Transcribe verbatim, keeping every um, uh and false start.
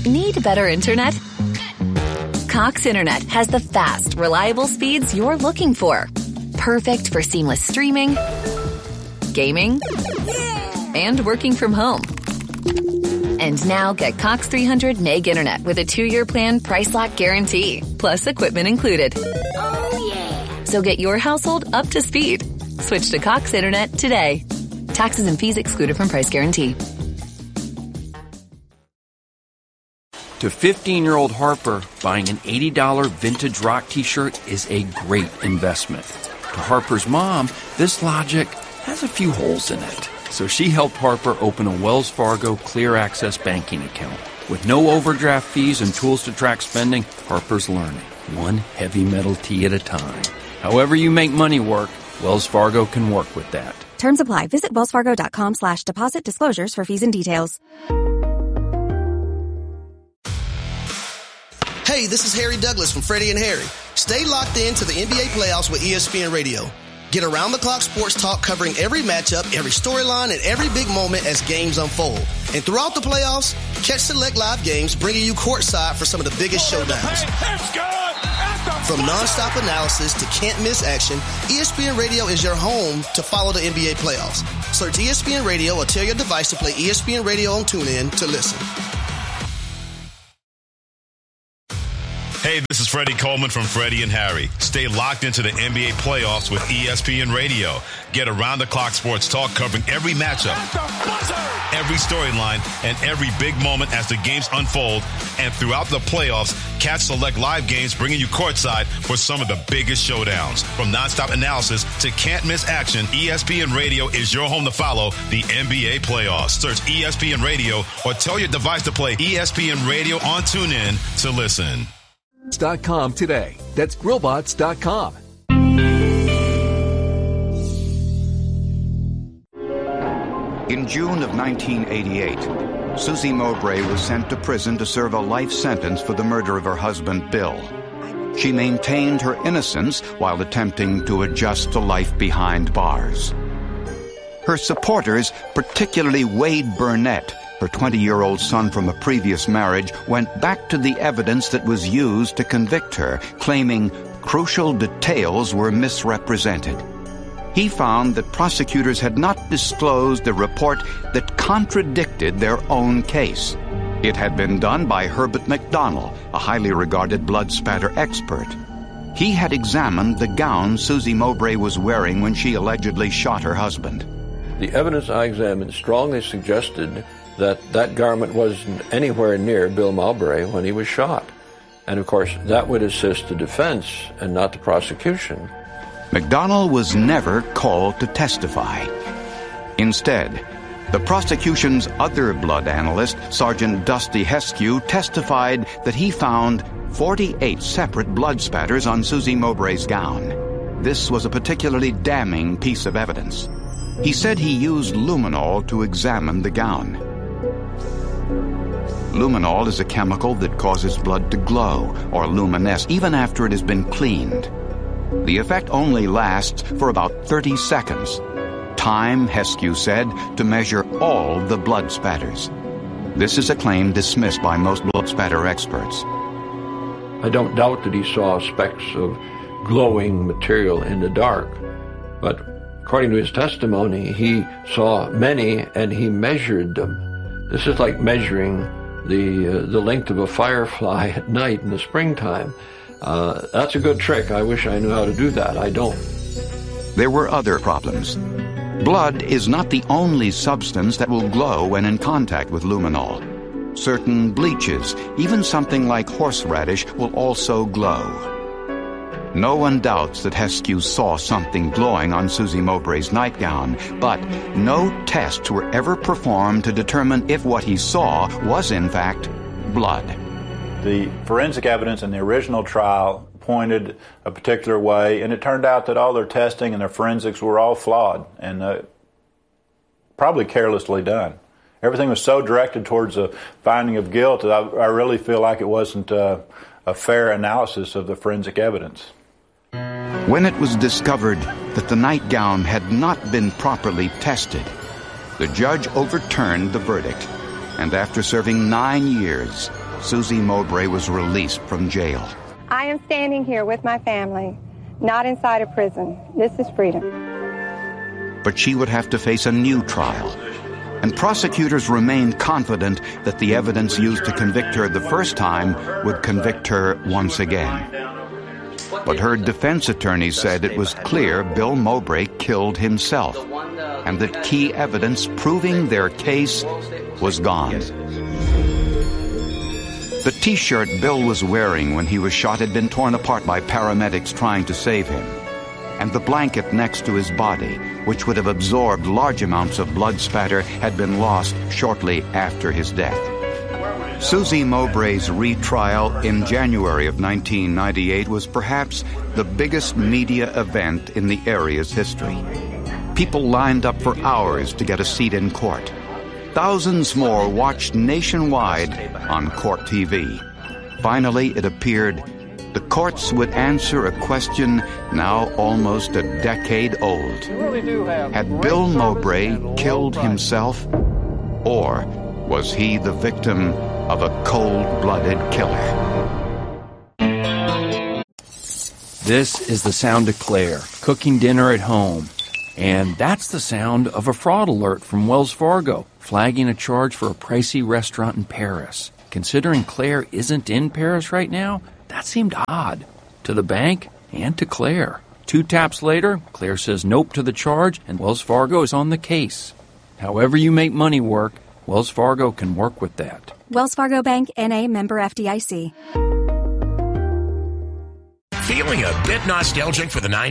Need better internet? Cox Internet has the fast, reliable speeds you're looking for. Perfect for seamless streaming, gaming, and working from home. And now get Cox three hundred meg internet with a two-year plan price lock guarantee, plus equipment included. Oh, yeah. So get your household up to speed. Switch to Cox Internet today. Taxes and fees excluded from price guarantee. To fifteen-year-old Harper, buying an eighty dollars vintage rock t-shirt is a great investment. To Harper's mom, this logic has a few holes in it. So she helped Harper open a Wells Fargo Clear Access banking account. With no overdraft fees and tools to track spending, Harper's learning, one heavy metal tee at a time. However you make money work, Wells Fargo can work with that. Terms apply. Visit wellsfargo.com slash deposit disclosures for fees and details. Hey, this is Harry Douglas from Freddie and Harry. Stay locked in to the N B A playoffs with E S P N Radio. Get around-the-clock sports talk covering every matchup, every storyline, and every big moment as games unfold. And throughout the playoffs, catch select live games bringing you courtside for some of the biggest showdowns. From nonstop analysis to can't-miss action, E S P N Radio is your home to follow the N B A playoffs. Search E S P N Radio or tell your device to play E S P N Radio on TuneIn to listen. Hey, this is Freddie Coleman from Freddie and Harry. Stay locked into the N B A playoffs with E S P N Radio. Get around-the-clock sports talk covering every matchup, every storyline, and every big moment as the games unfold. And throughout the playoffs, catch select live games bringing you courtside for some of the biggest showdowns. From nonstop analysis to can't-miss action, E S P N Radio is your home to follow the N B A playoffs. Search E S P N Radio or tell your device to play E S P N Radio on TuneIn to listen. Dot com today. That's grillbots dot com. In June of nineteen eighty-eight, Susie Mowbray was sent to prison to serve a life sentence for the murder of her husband, Bill. She maintained her innocence while attempting to adjust to life behind bars. Her supporters, particularly Wade Burnett, her twenty-year-old son from a previous marriage, went back to the evidence that was used to convict her, claiming crucial details were misrepresented. He found that prosecutors had not disclosed a report that contradicted their own case. It had been done by Herbert McDonald, a highly regarded blood spatter expert. He had examined the gown Susie Mowbray was wearing when she allegedly shot her husband. The evidence I examined strongly suggested that that garment wasn't anywhere near Bill Mowbray when he was shot. And of course, that would assist the defense and not the prosecution. McDonald was never called to testify. Instead, the prosecution's other blood analyst, Sergeant Dusty Heskew, testified that he found forty-eight separate blood spatters on Susie Mowbray's gown. This was a particularly damning piece of evidence. He said he used luminol to examine the gown. Luminol is a chemical that causes blood to glow or luminesce even after it has been cleaned. The effect only lasts for about thirty seconds. Time, Heskew said, to measure all the blood spatters. This is a claim dismissed by most blood spatter experts. I don't doubt that he saw specks of glowing material in the dark, but according to his testimony, he saw many and he measured them. This is like measuring the uh, the length of a firefly at night in the springtime. Uh, that's a good trick. I wish I knew how to do that. I don't. There were other problems. Blood is not the only substance that will glow when in contact with luminol. Certain bleaches, even something like horseradish, will also glow. No one doubts that Heskew saw something glowing on Susie Mowbray's nightgown, but no tests were ever performed to determine if what he saw was, in fact, blood. The forensic evidence in the original trial pointed a particular way, and it turned out that all their testing and their forensics were all flawed and uh, probably carelessly done. Everything was so directed towards a finding of guilt that I, I really feel like it wasn't uh, a fair analysis of the forensic evidence. When it was discovered that the nightgown had not been properly tested, the judge overturned the verdict, and after serving nine years, Susie Mowbray was released from jail. I am standing here with my family, not inside a prison. This is freedom. But she would have to face a new trial. And prosecutors remained confident that the evidence used to convict her the first time would convict her once again. But her defense attorney said it was clear Bill Mowbray killed himself, and that key evidence proving their case was gone. The T-shirt Bill was wearing when he was shot had been torn apart by paramedics trying to save him. And the blanket next to his body, which would have absorbed large amounts of blood spatter, had been lost shortly after his death. Susie Mowbray's retrial in January of nineteen ninety-eight was perhaps the biggest media event in the area's history. People lined up for hours to get a seat in court. Thousands more watched nationwide on Court T V. Finally, it appeared the courts would answer a question now almost a decade old. Had Bill Mowbray killed himself, or was he the victim of a cold-blooded killer? This is the sound of Claire cooking dinner at home. And that's the sound of a fraud alert from Wells Fargo, flagging a charge for a pricey restaurant in Paris. Considering Claire isn't in Paris right now, that seemed odd to the bank and to Claire. Two taps later, Claire says nope to the charge, and Wells Fargo is on the case. However you make money work, Wells Fargo can work with that. Wells Fargo Bank, N A, member F D I C. Feeling a bit nostalgic for the nineties?